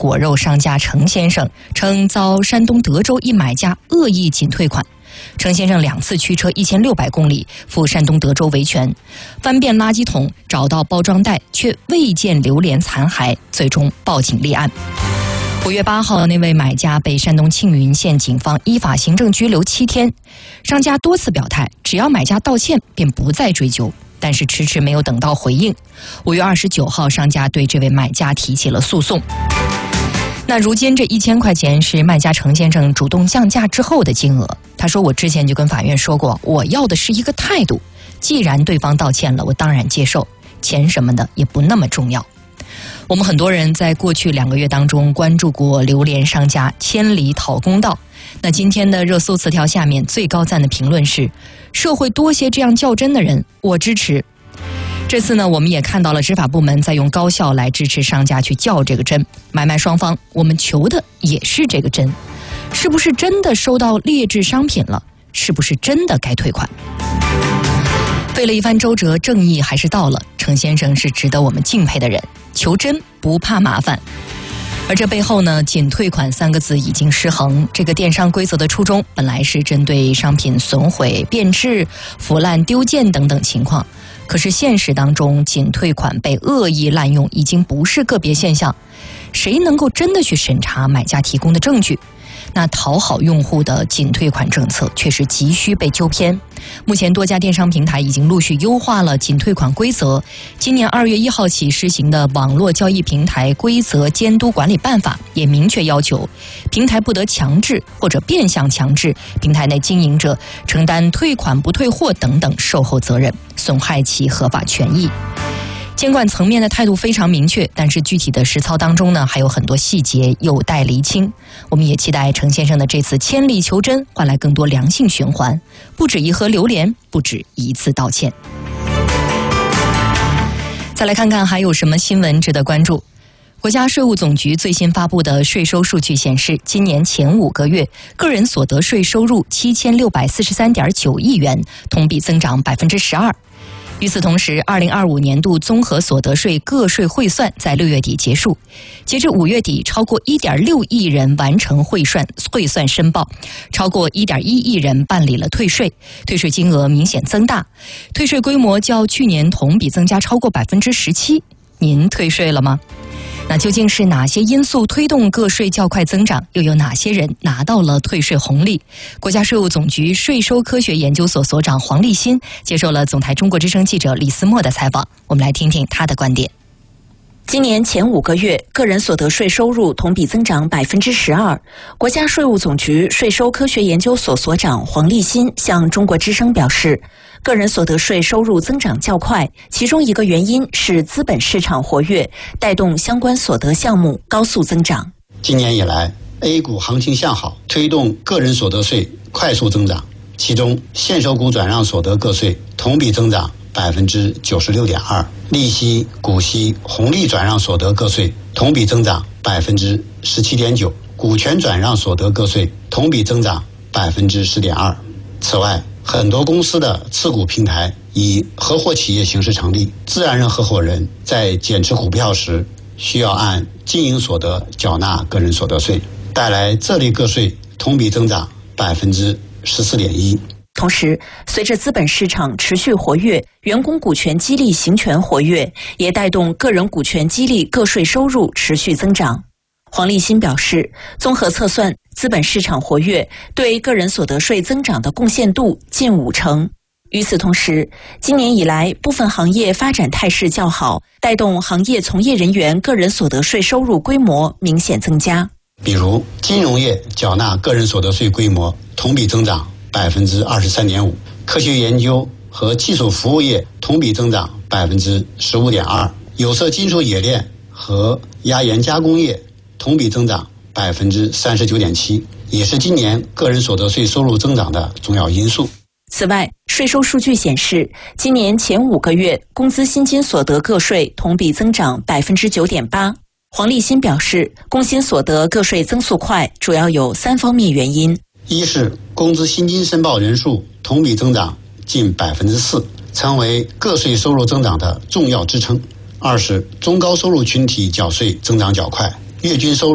果肉商家程先生称遭山东德州一买家恶意仅退款。程先生2次驱车1600公里赴山东德州维权，翻遍垃圾桶找到包装袋，却未见榴莲残骸，最终报警立案。5月8号，那位买家被山东庆云县警方依法行政拘留7天。商家多次表态，只要买家道歉便不再追究，但是迟迟没有等到回应。5月29号，商家对这位买家提起了诉讼。那如今这1000块钱是卖家程先生主动降价之后的金额。他说，我之前就跟法院说过，我要的是一个态度，既然对方道歉了，我当然接受，钱什么的也不那么重要。我们很多人在过去2个月当中关注过榴莲商家千里讨公道。那今天的热搜词条下面最高赞的评论是，社会多些这样较真的人，我支持。这次呢，我们也看到了执法部门在用高效来支持商家去较这个真。买卖双方，我们求的也是这个真，是不是真的收到劣质商品了？是不是真的该退款？费了一番周折，正义还是到了。程先生是值得我们敬佩的人，求真不怕麻烦。而这背后呢，仅退款3个字已经失衡。这个电商规则的初衷本来是针对商品损毁、变质、腐烂、丢件等等情况，可是现实当中，仅退款被恶意滥用已经不是个别现象。谁能够真的去审查买家提供的证据？那讨好用户的仅退款政策却是急需被纠偏。目前多家电商平台已经陆续优化了仅退款规则。今年2月1号起施行的《网络交易平台规则监督管理办法》也明确要求，平台不得强制或者变相强制平台内经营者承担退款不退货等等售后责任，损害其合法权益。监管层面的态度非常明确，但是具体的实操当中呢，还有很多细节有待厘清。我们也期待程先生的这次千里求真换来更多良性循环，不止一盒榴莲，不止一次道歉。再来看看还有什么新闻值得关注。国家税务总局最新发布的税收数据显示，今年前5个月，个人所得税收入7643.9亿元，同比增长12%。与此同时，2025年度综合所得税个税汇算在6月底结束，截至5月底，超过1.6亿人完成汇算申报，超过1.1亿人办理了退税，退税金额明显增大，退税规模较去年同比增加超过17%。您退税了吗？那究竟是哪些因素推动个税较快增长？又有哪些人拿到了退税红利？国家税务总局税收科学研究所所长黄立新接受了总台中国之声记者李思墨的采访，我们来听听他的观点。 今年前5个月，个人所得税收入同比增长12%。国家税务总局税收科学研究所所长黄立新向中国之声表示，个人所得税收入增长较快，其中一个原因是资本市场活跃，带动相关所得项目高速增长。 今年以来 ，A 股行情向好，推动个人所得税快速增长，其中现收股转让所得个税同比增长96.2%，利息、股息、红利转让所得个税同比增长17.9%，股权转让所得个税同比增长10.2%。此外，很多公司的次股平台以合伙企业形式成立，自然人合伙人在减持股票时需要按经营所得缴纳个人所得税，带来这类个税同比增长14.1%。 同时，随着资本市场持续活跃，员工股权激励行权活跃，也带动个人股权激励个税收入持续增长。黄立新表示，综合测算，资本市场活跃对个人所得税增长的贡献度近50%。与此同时，今年以来部分行业发展态势较好，带动行业从业人员个人所得税收入规模明显增加。 比如，金融业缴纳个人所得税规模同比增长23.5%，科学研究和技术服务业同比增长15.2%，有色金属冶炼和压延加工业同比增长39.7%，也是今年个人所得税收入增长的重要因素。 此外，税收数据显示，今年前5个月，工资薪金所得个税同比增长9.8%。黄立新表示，工薪所得个税增速快，主要有3方面原因： 一是工资薪金申报人数同比增长近4%，成为个税收入增长的重要支撑；二是中高收入群体缴税增长较快，月均收入